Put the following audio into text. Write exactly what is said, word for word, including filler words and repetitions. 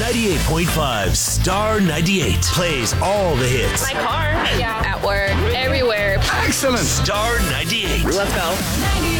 ninety-eight point five Star ninety-eight plays all the hits. My car. Yeah. At work. Everywhere. Excellent. Star ninety-eight. Let's go.